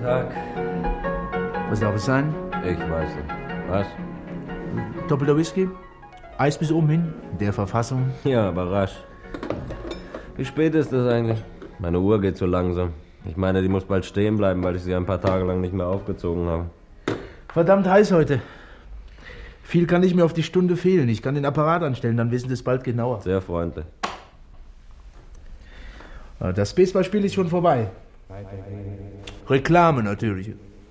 Tag. Was darf es sein? Ich weiß nicht. Was? Doppelter Whisky? Eis bis oben hin? In der Verfassung? Ja, aber rasch. Wie spät ist das eigentlich? Meine Uhr geht so langsam. Ich meine, die muss bald stehen bleiben, weil ich sie ein paar Tage lang nicht mehr aufgezogen habe. Verdammt heiß heute. Viel kann nicht mehr auf die Stunde fehlen. Ich kann den Apparat anstellen, dann wissen Sie es bald genauer. Sehr freundlich. Das Baseballspiel ist schon vorbei. Reklame natürlich.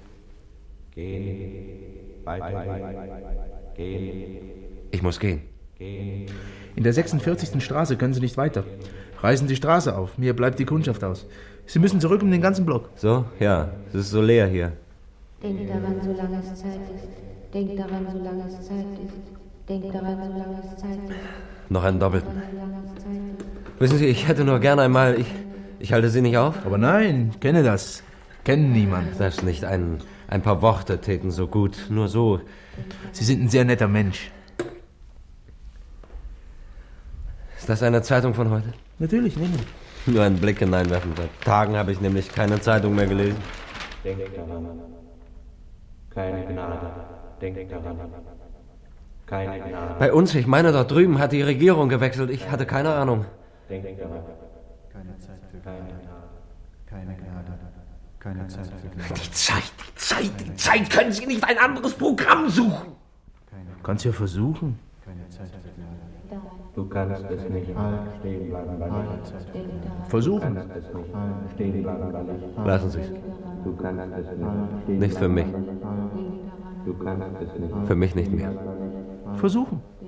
Ich muss gehen. In der 46. Straße können Sie nicht weiter. Reißen die Straße auf. Mir bleibt die Kundschaft aus. Sie müssen zurück um den ganzen Block. So? Ja, es ist so leer hier. Denk daran, solange es Zeit ist. Denk daran, solange es Zeit ist. Denk daran, solange es Zeit ist. Noch einen doppelten. Wissen Sie, ich hätte nur gerne einmal... Ich halte Sie nicht auf? Aber nein, kenne das. Kennen niemand. Das nicht. Ein paar Worte täten so gut. Nur so. Sie sind ein sehr netter Mensch. Ist das eine Zeitung von heute? Natürlich, nehmen. Nur einen Blick hineinwerfen. Seit Tagen habe ich nämlich keine Zeitung mehr gelesen. Denk daran. Keine Gnade. Denk daran. Keine Gnade. Bei uns, ich meine, dort drüben hat die Regierung gewechselt. Ich hatte keine Ahnung. Denk daran. Keine Zeit für Gnade. Keine Gnade. Keine Zeit für Gnade. Die Zeit. Können Sie nicht ein anderes Programm suchen? Kannst ja versuchen. Keine Zeit für Gnade. Du kannst es nicht stehen bleiben, weil ich. Versuchen. Du kannst es nicht stehen bleiben, weil ich. Lassen Sie es. Du kannst es nicht stehen Nicht für mich. Du kannst es nicht. Für mich nicht mehr. Versuchen.